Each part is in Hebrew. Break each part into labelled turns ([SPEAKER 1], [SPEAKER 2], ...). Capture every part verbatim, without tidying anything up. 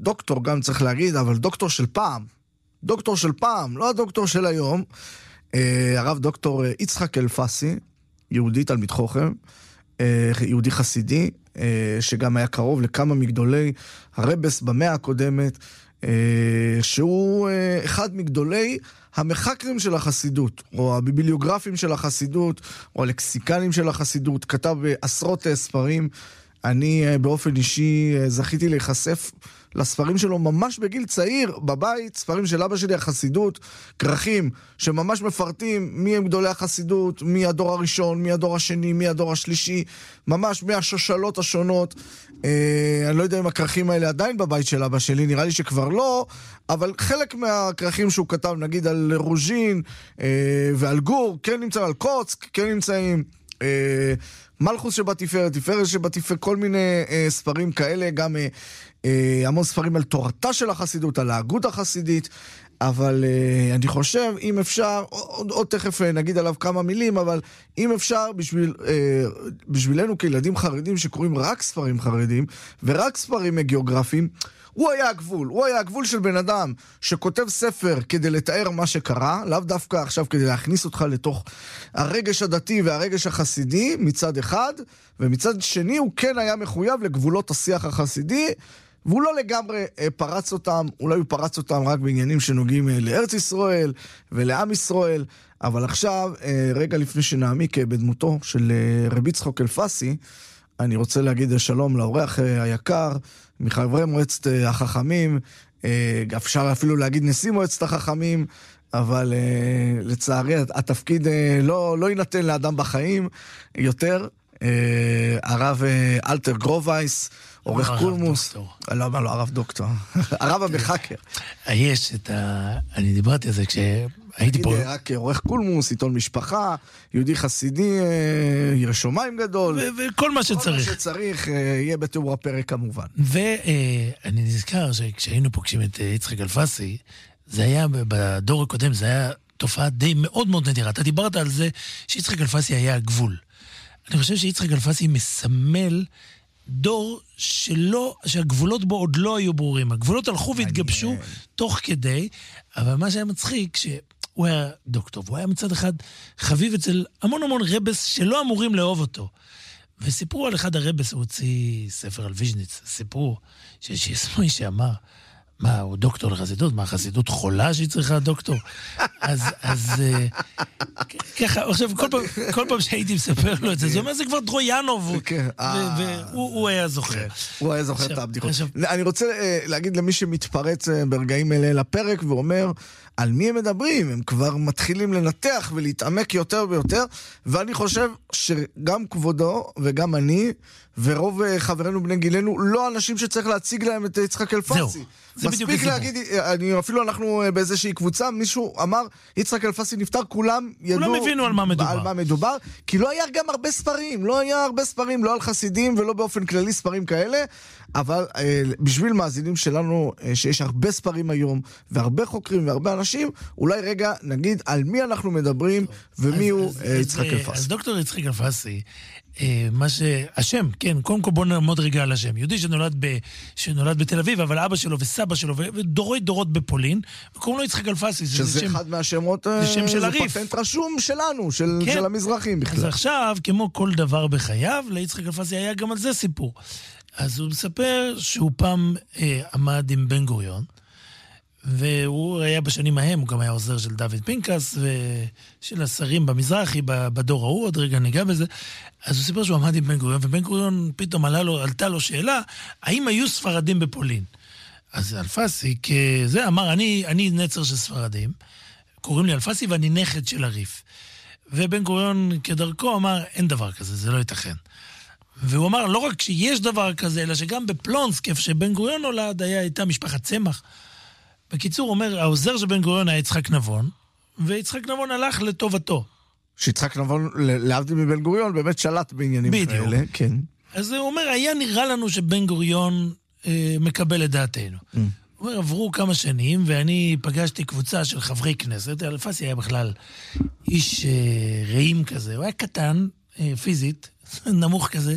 [SPEAKER 1] דוקטור גם צריך להגיד, אבל דוקטור של פעם. דוקטור של פעם, לא הדוקטור של היום. הרב דוקטור יצחק אלפסי, יהודי תלמיד חוכם, יהודי חסידי, שגם היה קרוב לכמה מגדולי הרבס במאה הקודמת, שהוא אחד מגדולי המחקרים של החסידות, או הביבליוגרפים של החסידות, או הלקסיקנים של החסידות, כתב עשרות ספרים. אני באופן אישי זכיתי להיחשף לספרים שלו ממש בגיל צעיר, בבית, ספרים של אבא שלי, החסידות, כרכים שממש מפרטים מי הם גדולי החסידות, מי הדור הראשון, מי הדור השני, מי הדור השלישי, ממש מהשושלות השונות. אה, אני לא יודע אם הכרכים האלה עדיין בבית של אבא שלי, נראה לי שכבר לא, אבל חלק מהכרכים שהוא כתב, נגיד על רוז'ין אה, ועל גור, כן נמצא על קוצק, כן נמצאים... אה, מלכוס שבתפארת, תפארת שבתפארת, כל מיני אה, ספרים כאלה, גם אה, אה, המון ספרים על תורתה של החסידות, על ההגות החסידית, אבל אה, אני חושב, אם אפשר, עוד, עוד תכף אה, נגיד עליו כמה מילים, אבל אם אפשר, בשביל, אה, בשבילנו כילדים חרדים שקוראים רק ספרים חרדים, ורק ספרים גיאוגרפיים, הוא היה הגבול, הוא היה הגבול של בן אדם שכותב ספר כדי לתאר מה שקרה, לאו דווקא עכשיו כדי להכניס אותך לתוך הרגש הדתי והרגש החסידי מצד אחד, ומצד שני הוא כן היה מחויב לגבולות השיח החסידי, והוא לא לגמרי פרץ אותם, אולי הוא פרץ אותם רק בעניינים שנוגעים לארץ ישראל ולעם ישראל, אבל עכשיו, רגע לפני שנעמיק בדמותו של רבי יצחק אלפסי, אני רוצה להגיד שלום לאורח היקר, מחברי מועצת החכמים, אפשר אפילו להגיד נשיא מועצת החכמים, אבל לצערי התפקיד לא, לא ינתן לאדם בחיים יותר. הרב אלתר גרובייס, עורך קולמוס, לא אמר לו הרב דוקטור, הרב המחקר.
[SPEAKER 2] יש את ה... אני דיברתי על זה כשהייתי פה...
[SPEAKER 1] רק עורך קולמוס, עיתון משפחה, יהודי חסידי, ירא שמיים גדול.
[SPEAKER 2] וכל מה שצריך.
[SPEAKER 1] כל מה שצריך יהיה בתיאור הפרק כמובן.
[SPEAKER 2] ואני נזכר שכשהיינו פוגשים את יצחק אלפסי, זה היה בדור הקודם, זה היה תופעה די מאוד מאוד נדירה. אתה דיברת על זה שיצחק אלפסי היה הגבול. אני חושב שיצחק אלפסי מסמל דור שלא, שהגבולות בו עוד לא היו ברורים. הגבולות הלכו והתגבשו תוך כדי, אבל מה שהיה מצחיק, שהוא היה דוקטור, והוא היה מצד אחד חביב אצל המון המון רבס שלא אמורים לאהוב אותו. וסיפרו על אחד הרבס, הוא הוציא ספר על ויז'ניץ, סיפרו שיש יסמוי שאמר, מה, הוא דוקטור לחסידות? מה, חסידות חולה שהיא צריכה דוקטור? אז, אז, ככה, עכשיו, כל פעם, כל פעם שהייתי מספר לו את זה, זה אומר, זה כבר טרויאנוב, והוא היה זוכר.
[SPEAKER 1] הוא היה זוכר את הבדיחות. אני רוצה להגיד למי שמתפרץ ברגעים אלה לפרק, ואומר, על מי הם מדברים? הם כבר מתחילים לנתח ולהתעמק יותר ויותר, ואני חושב שגם כבודו וגם אני, ורוב חברינו בני גילנו, לא אנשים שצריך להציג להם את יצחק אלפסי.
[SPEAKER 2] זהו.
[SPEAKER 1] מספיק להגיד, אני, אפילו אנחנו באיזושהי קבוצה, מישהו אמר, יצחק אלפסי נפטר, כולם ידעו...
[SPEAKER 2] כולם הבינו על מה מדובר.
[SPEAKER 1] על מה מדובר, כי לא היה גם הרבה ספרים, לא היה הרבה ספרים, לא על חסידים ולא באופן כללי ספרים כאלה, אבל אה, בשביל מאזינים שלנו, אה, שיש הרבה ספרים היום, והרבה חוקרים והרבה אנשים, אולי רגע נגיד על מי אנחנו מדברים, ומי הוא
[SPEAKER 2] אז,
[SPEAKER 1] אה, יצחק
[SPEAKER 2] אז,
[SPEAKER 1] אלפסי.
[SPEAKER 2] אז דוקטור יצחק אלפסי, מה ש... השם, כן, קודם כל בוא נעמוד רגע על השם. יהודי שנולד, ב... שנולד בתל אביב, אבל אבא שלו וסבא שלו, ודורי דורות בפולין, וקוראים לו יצחק אלפסי.
[SPEAKER 1] שזה
[SPEAKER 2] שם...
[SPEAKER 1] אחד מהשמות,
[SPEAKER 2] זה שם של
[SPEAKER 1] זה
[SPEAKER 2] הריף.
[SPEAKER 1] פטנט רשום שלנו, של,
[SPEAKER 2] כן.
[SPEAKER 1] של המזרחים בכלל.
[SPEAKER 2] אז עכשיו, כמו כל דבר בחייו, ליצחק אלפסי היה גם על זה סיפור. אז הוא מספר שהוא פעם אה, עמד עם בן גוריון, והוא היה בשנים ההם, הוא גם היה עוזר של דוד פינקס ושל השרים במזרחי, בדור ההוא, עוד רגע ניגע בזה. אז הוא סיפר שהוא עמד עם בן גוריון, ובן גוריון פתאום עלה לו, עלתה לו שאלה, האם היו ספרדים בפולין? אז אלפסי, כזה אמר, אני, אני נצר של ספרדים, קוראים לי אלפסי ואני נכד של הריף. ובן גוריון כדרכו אמר, אין דבר כזה, זה לא ייתכן. והוא אמר, לא רק שיש דבר כזה, אלא שגם בפלונסק, איפה שבן גוריון נולד, היה, הייתה משפחת צמח. בקיצור, הוא אומר, העוזר של בן גוריון היה יצחק נבון, ויצחק נבון הלך לטובתו.
[SPEAKER 1] שיצחק נבון, להבדיל מבן גוריון, באמת שלט בעניינים
[SPEAKER 2] בדיוק.
[SPEAKER 1] כאלה. כן.
[SPEAKER 2] אז הוא אומר, היה נראה לנו שבן גוריון אה, מקבל את דעתנו. Mm. הוא אומר, עברו כמה שנים, ואני פגשתי קבוצה של חברי כנסת, אלפסי היה בכלל איש אה, רעים כזה, הוא היה קטן, אה, פיזית, נמוך כזה,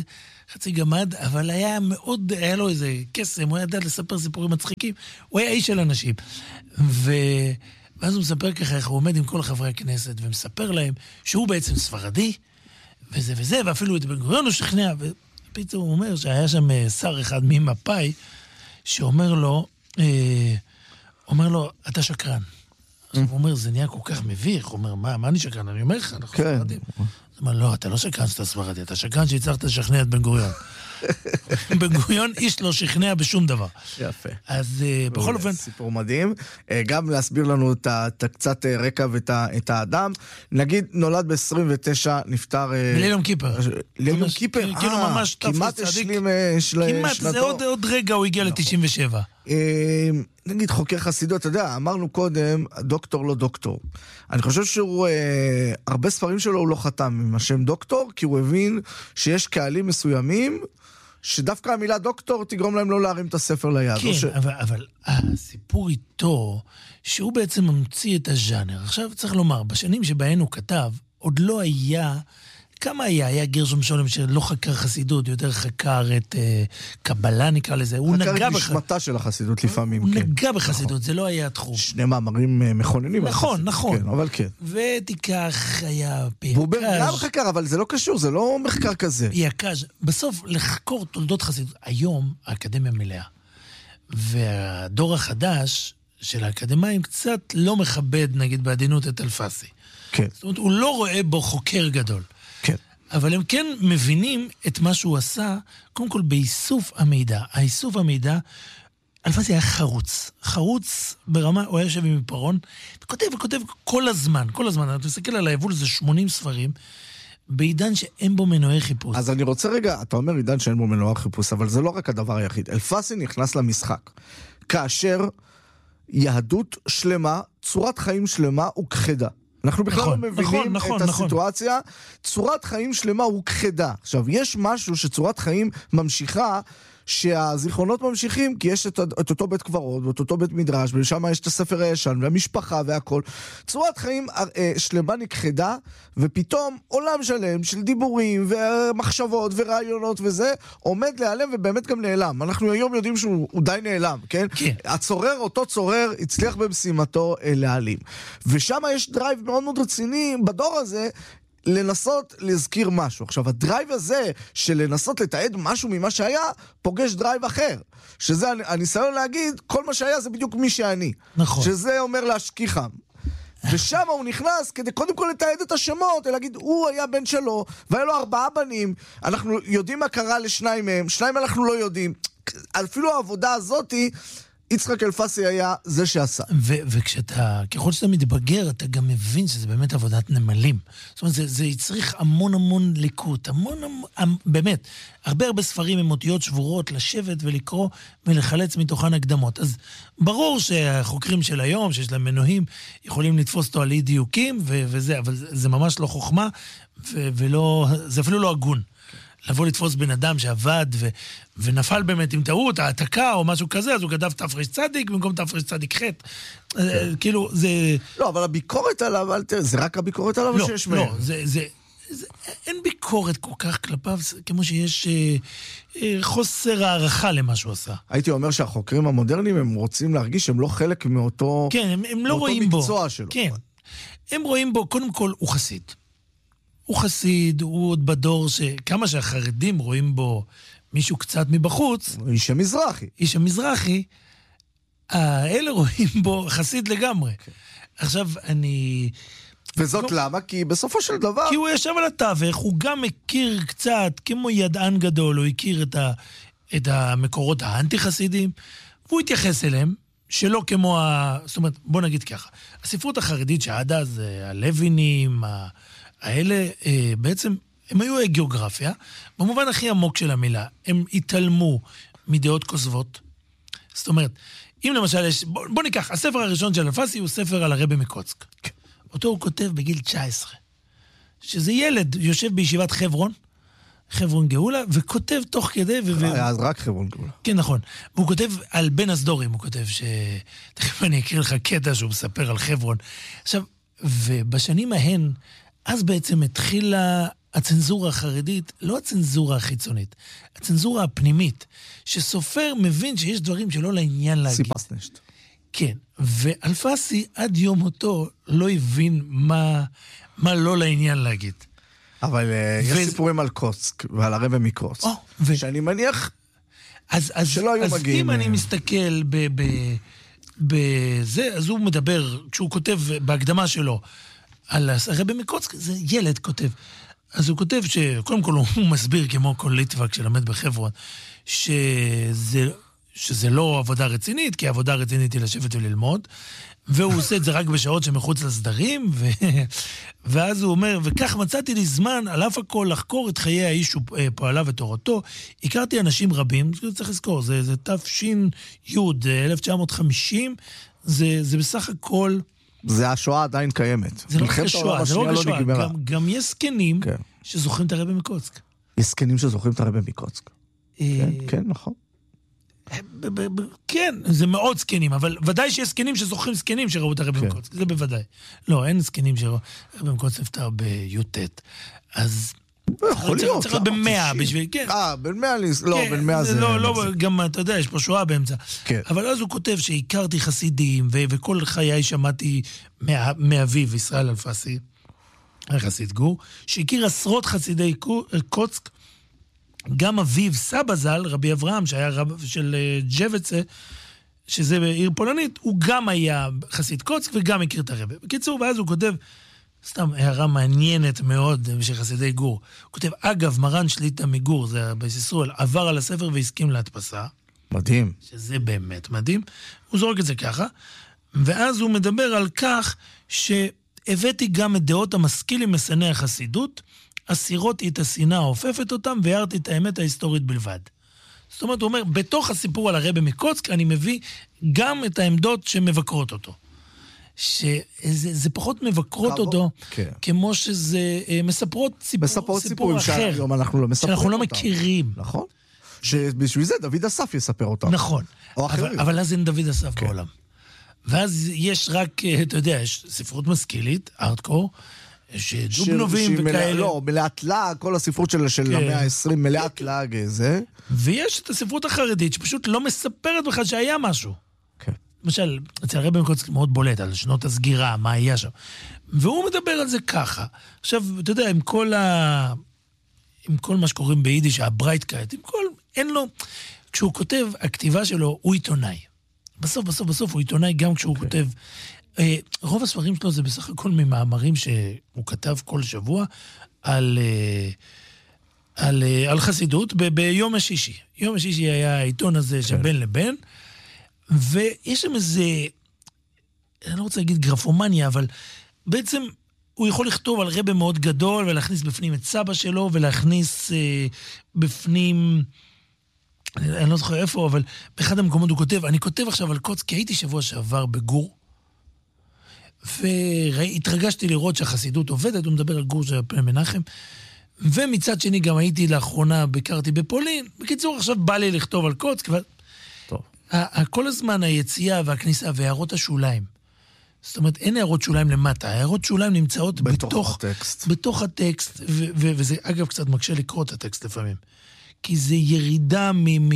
[SPEAKER 2] חצי גמד, אבל היה מאוד, היה לו איזה קסם, הוא היה ידע לספר סיפורים מצחיקים, הוא היה איש של אנשים. ו... ואז הוא מספר ככה איך הוא עומד עם כל חברי הכנסת, ומספר להם שהוא בעצם ספרדי, וזה וזה, ואפילו את בן גוריון הוא שכנע, ופתאום הוא אומר שהיה שם שר אחד ממפאי, שאומר לו, אה, אומר לו, אתה שקרן. עכשיו הוא אומר, זה נהיה כל כך מביך, הוא אומר, מה, מה אני שקרן? אני אומר לך, אנחנו ספרדים. הוא אומר, לא, אתה לא שקרן שאתה ספרדי, אתה שקרן שהצלחת לשכנע את בן גוריון. בן גוריון איש לא שכנע בשום דבר.
[SPEAKER 1] יפה.
[SPEAKER 2] אז בכל אופן...
[SPEAKER 1] סיפור מדהים. גם להסביר לנו את קצת רקע ואת האדם. נגיד, נולד ב-עשרים ותשע, נפטר...
[SPEAKER 2] בליל יום כיפר.
[SPEAKER 1] ליל יום כיפר?
[SPEAKER 2] כאילו ממש
[SPEAKER 1] כמעט השלים שנתו.
[SPEAKER 2] כמעט, זה עוד רגע הוא הגיע ל-תשעים ושבע.
[SPEAKER 1] נגיד חוקר חסידות, אתה יודע, אמרנו קודם, דוקטור לא דוקטור. אני חושב שהוא, הרבה ספרים שלו הוא לא חתם עם השם דוקטור, כי הוא הבין שיש קהלים מסוימים, שדווקא המילה דוקטור תגרום להם לא להרים את הספר ליד.
[SPEAKER 2] כן,
[SPEAKER 1] ש...
[SPEAKER 2] אבל, אבל הסיפור איתו, שהוא בעצם ממציא את הז'אנר. עכשיו צריך לומר, בשנים שבהן הוא כתב, עוד לא היה... כמה היה? היה גרשום שולם שלא חקר חסידות, יותר חקר את uh, קבלה נקרא לזה. הוא נגע...
[SPEAKER 1] חקר את נשמתה של החסידות לפעמים,
[SPEAKER 2] הוא
[SPEAKER 1] כן.
[SPEAKER 2] הוא נגע בחסידות, זה לא היה התחום.
[SPEAKER 1] שני מאמרים מכוננים.
[SPEAKER 2] נכון, נכון.
[SPEAKER 1] כן, אבל כן.
[SPEAKER 2] ותיקח היה פיקאז'.
[SPEAKER 1] והוא גם חקר, אבל זה לא קשור, זה לא מחקר כזה.
[SPEAKER 2] פיקאז'. בסוף, לחקור תולדות חסידות. היום, האקדמיה מלאה. והדור החדש של האקדמיים קצת לא מכבד, נגיד, בעדינות את אלפסי.
[SPEAKER 1] כן.
[SPEAKER 2] זאת אומרת, הוא לא רואה בו חוקר גדול.
[SPEAKER 1] כן.
[SPEAKER 2] אבל הם כן מבינים את מה שהוא עשה, קודם כל באיסוף המידע. האיסוף המידע, אלפסי היה חרוץ. חרוץ ברמה, הוא היה יושב עם פרון, וכותב וכותב כל הזמן, כל הזמן. אתה מסתכל על היבול, זה שמונים ספרים, בעידן שאין בו מנועי חיפוש.
[SPEAKER 1] אז אני רוצה רגע, אתה אומר עידן שאין בו מנועי חיפוש, אבל זה לא רק הדבר היחיד. אלפסי נכנס למשחק, כאשר יהדות שלמה, צורת חיים שלמה וכחדה. אנחנו בכלל
[SPEAKER 2] נכון,
[SPEAKER 1] לא מבינים
[SPEAKER 2] נכון, נכון,
[SPEAKER 1] את
[SPEAKER 2] נכון.
[SPEAKER 1] הסיטואציה. צורת חיים שלמה הוא כחדה. עכשיו, יש משהו שצורת חיים ממשיכה, שהזיכרונות ממשיכים, כי יש את, את אותו בית קברות, ואת אותו בית מדרש, ושם יש את הספר הישן, והמשפחה והכל. צורת חיים אה, שלמה נכחדה, ופתאום עולם שלם של דיבורים, ומחשבות, ורעיונות וזה, עומד להיעלם, ובאמת גם נעלם. אנחנו היום יודעים שהוא די נעלם, כן?
[SPEAKER 2] כן.
[SPEAKER 1] הצורר, אותו צורר, הצליח במשימתו אה, להעלים. ושם יש דרייב מאוד מאוד רציני בדור הזה, לנסות להזכיר משהו. עכשיו, הדרייב הזה של לנסות לתעד משהו ממה שהיה, פוגש דרייב אחר. שזה הניסיון להגיד, כל מה שהיה זה בדיוק מי שאני.
[SPEAKER 2] נכון.
[SPEAKER 1] שזה אומר להשכיחם. ושם הוא נכנס כדי קודם כל לתעד את השמות, להגיד, הוא היה בן שלו, והיה לו ארבעה בנים, אנחנו יודעים מה קרה לשניים מהם, שניים אנחנו לא יודעים. אפילו העבודה הזאת היא, יצחק אלפסי היה זה שעשה.
[SPEAKER 2] ו- וכשאתה, ככל שאתה מתבגר, אתה גם מבין שזה באמת עבודת נמלים. זאת אומרת, זה, זה יצריך המון המון ליקוט, המון המון, באמת, הרבה הרבה ספרים עם אותיות שבורות, לשבת ולקרוא ולחלץ מתוכן הקדמות. אז ברור שהחוקרים של היום, שיש להם מנועים, יכולים לתפוס אותו על אי דיוקים, ו- וזה, אבל זה, זה ממש לא חוכמה, ו- ולא, זה אפילו לא הגון. לבוא לתפוס בן אדם שעבד ו... ונפל באמת עם טעות, העתקה או משהו כזה, אז הוא כתב תפרש צדיק במקום תפרש צדיק חטא. כן. כאילו, זה...
[SPEAKER 1] לא, אבל הביקורת עליו, זה רק הביקורת עליו
[SPEAKER 2] לא,
[SPEAKER 1] שיש
[SPEAKER 2] לא,
[SPEAKER 1] מהם.
[SPEAKER 2] זה, זה, זה... אין ביקורת כל כך כלפיו, כמו שיש אה, אה, חוסר הערכה למה שהוא עשה.
[SPEAKER 1] הייתי אומר שהחוקרים המודרניים, הם רוצים להרגיש שהם לא חלק מאותו...
[SPEAKER 2] כן, הם, הם לא רואים בו.
[SPEAKER 1] מקצוע שלו.
[SPEAKER 2] כן. הם רואים בו, קודם כל, הוא חסיד. הוא חסיד, הוא עוד בדור שכמה שהחרדים רואים בו מישהו קצת מבחוץ.
[SPEAKER 1] איש המזרחי.
[SPEAKER 2] איש המזרחי, האלה רואים בו חסיד לגמרי. Okay. עכשיו אני...
[SPEAKER 1] וזאת לא... למה? כי בסופו של דבר...
[SPEAKER 2] כי הוא ישב על התווך, הוא גם מכיר קצת, כמו ידען גדול, הוא הכיר את, ה... את המקורות האנטי-חסידים, והוא התייחס אליהם, שלא כמו ה... זאת אומרת, בוא נגיד ככה, הספרות החרדית שעד אז, הלווינים, ה... האלה אה, בעצם, הם היו הגיאוגרפיה, במובן הכי עמוק של המילה, הם התעלמו מדעות כוזבות. זאת אומרת, אם למשל יש, בוא, בוא ניקח, הספר הראשון של אלפסי הוא ספר על הרבי מקוצק. אותו הוא כותב בגיל תשע עשרה. שזה ילד יושב בישיבת חברון, חברון גאולה, וכותב תוך כדי... ו...
[SPEAKER 1] אז רק חברון גאולה.
[SPEAKER 2] כן, נכון. והוא כותב על בן הסדורים, הוא כותב ש... תכף אני אקריא לך קטע שהוא מספר על חברון. עכשיו, ובשנים ההן, אז בעצם התחילה הצנזורה החרדית, לא הצנזורה החיצונית, הצנזורה הפנימית, שסופר מבין שיש דברים שלא לעניין להגיד.
[SPEAKER 1] סיפס נשת.
[SPEAKER 2] כן, ואלפסי עד יום אותו לא הבין מה, מה לא לעניין להגיד.
[SPEAKER 1] אבל ו... יש סיפורים על קוצק ועל הרבי מקוצק, oh, ו... שאני מניח
[SPEAKER 2] אז, אז,
[SPEAKER 1] שלא היו
[SPEAKER 2] אז
[SPEAKER 1] מגיעים.
[SPEAKER 2] אם אני מסתכל ב, ב, בזה, אז הוא מדבר, כשהוא כותב בהקדמה שלו, על הרבי מקוצק, זה ילד כותב. אז הוא כותב שקודם כל הוא מסביר כמו כל ליטבק שלמד בחברון, שזה, שזה לא עבודה רצינית, כי העבודה רצינית היא לשבת וללמוד, והוא עושה את זה רק בשעות שמחוץ לסדרים, ו... ואז הוא אומר, וכך מצאתי לי זמן, על אף הכל, לחקור את חיי האיש ופועלה ותורתו. הכרתי אנשים רבים, צריך לזכור, זה, זה תש"י אלף תשע מאות וחמישים, זה, זה בסך הכל...
[SPEAKER 1] זה השואה עדיין קיימת.
[SPEAKER 2] זה לא רק שואה, זה לא רק שואה, גם, גם יש סקנים כן. שזוכרים את הרבי מקוצק.
[SPEAKER 1] יש סקנים שזוכרים את הרבי מקוצק. כן, כן, נכון.
[SPEAKER 2] כן, זה מאוד סקנים, אבל ודאי שיש סקנים שזוכרים סקנים שראו את הרבי מקוצק, זה בוודאי. לא, אין סקנים שראו, הרבי מקוצק נפטר ביוטט, אז...
[SPEAKER 1] יכול להיות.
[SPEAKER 2] צריך להיות במאה בשביל, כן.
[SPEAKER 1] אה, בין מאה, לא, בין מאה זה...
[SPEAKER 2] לא, לא, גם, אתה יודע, יש פה שואה באמצע. אבל אז הוא כותב שהכרתי חסידים, וכל חיי שמעתי מאביו, ישראל אלפסי, חסיד גור, שהכיר עשרות חסידי קוצק, גם אביו סבא ז"ל, רבי אברהם, שהיה רב של ג'בצה, שזה עיר פולנית, הוא גם היה חסיד קוצק וגם הכיר את הרבי. בקיצור, ואז הוא כותב, סתם הערה מעניינת מאוד של חסידי גור, הוא כותב, אגב, מרן שליטה מגור, זה בישראל, עבר על הספר והסכים להדפסה.
[SPEAKER 1] מדהים.
[SPEAKER 2] שזה באמת מדהים. הוא זורק את זה ככה, ואז הוא מדבר על כך שהבאתי גם את דעות המשכילים משנאי החסידות, אסירותי את השנאה, הופפת אותם, והערתי את האמת ההיסטורית בלבד. זאת אומרת, הוא אומר, בתוך הסיפור על הרבי מקוצק, אני מביא גם את העמדות שמבקרות אותו. שזה זה פחות מבקרות אותו, כן. כמו שזה מספרות סיפור,
[SPEAKER 1] מספרות
[SPEAKER 2] סיפור אחר,
[SPEAKER 1] שהיום אנחנו לא מספרים
[SPEAKER 2] שאנחנו לא
[SPEAKER 1] אותם.
[SPEAKER 2] מכירים.
[SPEAKER 1] נכון. שבשביל זה דוד אסף יספר אותם.
[SPEAKER 2] נכון. אבל, אבל אז אין דוד אסף כן. בעולם. ואז יש רק, אתה יודע, יש ספרות משכילית, ארטקור, שדובנובים וכאלה.
[SPEAKER 1] לא, מלאת להג, כל הספרות של, של כן. המאה ה-עשרים, מלאת להג, זה.
[SPEAKER 2] ויש את הספרות החרדית, שפשוט לא מספרת בכלל שהיה משהו.
[SPEAKER 1] כן.
[SPEAKER 2] למשל, אצל הרבי מקוצק מאוד בולט, על שנות הסגירה, מה היה שם. והוא מדבר על זה ככה. עכשיו, אתה יודע, עם כל ה... עם כל מה שקוראים ביידיש, הברייטקייט, עם כל... אין לו... כשהוא כותב, הכתיבה שלו, הוא עיתונאי. בסוף, בסוף, בסוף, הוא עיתונאי גם כשהוא okay. כותב... רוב הספרים שלו זה בסך הכל ממאמרים שהוא כתב כל שבוע על, על, על חסידות ב, ביום השישי. יום השישי היה העיתון הזה כן. שבין לבין, ויש שם איזה, אני לא רוצה להגיד גרפומניה, אבל בעצם הוא יכול לכתוב על רבי מאוד גדול, ולהכניס בפנים את סבא שלו, ולהכניס אה, בפנים... אני לא זוכר איפה, אבל באחד המקומות הוא כותב, אני כותב עכשיו על קוץ, כי הייתי שבוע שעבר בגור, והתרגשתי לראות שהחסידות עובדת, הוא מדבר על גור של פני מנחם, ומצד שני גם הייתי לאחרונה, ביקרתי בפולין, בקיצור עכשיו בא לי לכתוב על קוץ, כבר... טוב. כל הזמן היציאה והכניסה והערות השוליים, זאת אומרת, אין הערות שוליים למטה, הערות שוליים נמצאות בתוך, בתוך הטקסט, בתוך הטקסט ו- ו- וזה אגב קצת מקשה לקרוא את הטקסט לפעמים, כי זה ירידה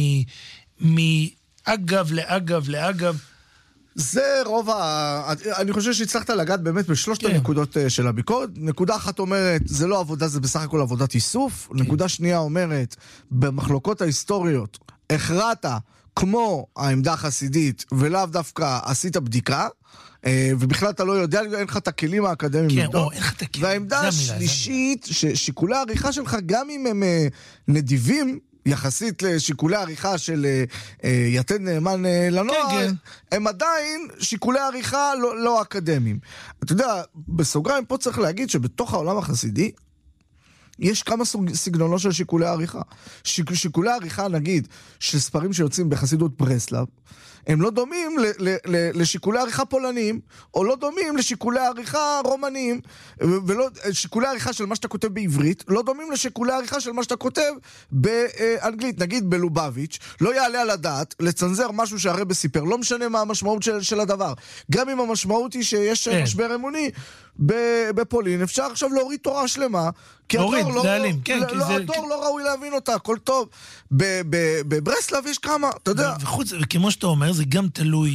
[SPEAKER 2] מאגב לאגב לאגב,
[SPEAKER 1] זה רוב ה... אני חושב שהצלחת לגעת באמת בשלושת כן. הנקודות של הביקורת. נקודה אחת אומרת, זה לא עבודה, זה בסך הכל עבודת איסוף. כן. נקודה שנייה אומרת, במחלוקות ההיסטוריות, הכרעת כמו העמדה החסידית, ולאו דווקא עשית בדיקה, ובכלל אתה לא יודע, אין לך את הכלים האקדמיים.
[SPEAKER 2] כן, או, אין לך את הכלים.
[SPEAKER 1] והעמדה השלישית, ששיקולי העריכה שלך, גם אם הם נדיבים, יחסית לשיקולי העריכה של אה, יתד נאמן אה, לנוער, כן, כן. הם עדיין שיקולי העריכה לא, לא אקדמיים. אתה יודע, בסוגריים פה צריך להגיד שבתוך העולם החסידי, יש כמה סגנונות של שיקולי העריכה. שיק, שיקולי העריכה, נגיד, של ספרים שיוצאים בחסידות ברסלב, הם לא דומים ל- ל- ל- לשיקולי העריכה פולניים, או לא דומים לשיקולי העריכה רומניים, ולא, שיקולי העריכה של מה שאתה כותב בעברית, לא דומים לשיקולי העריכה של מה שאתה כותב באנגלית. נגיד בלובביץ', לא יעלה על הדעת לצנזר משהו שהרבי סיפר, לא משנה מה המשמעות של, של הדבר. גם אם המשמעות היא שיש משבר אמוני, בפולין, אפשר עכשיו להוריד תורה שלמה, כי
[SPEAKER 2] להוריד,
[SPEAKER 1] התור,
[SPEAKER 2] להעלים,
[SPEAKER 1] לא,
[SPEAKER 2] כן,
[SPEAKER 1] לא,
[SPEAKER 2] כי
[SPEAKER 1] לא,
[SPEAKER 2] זה...
[SPEAKER 1] התור לא ראוי להבין אותה, הכל טוב. בברסלב יש כמה, אתה יודע.
[SPEAKER 2] וחוץ, וכמו שאתה אומר, זה גם תלוי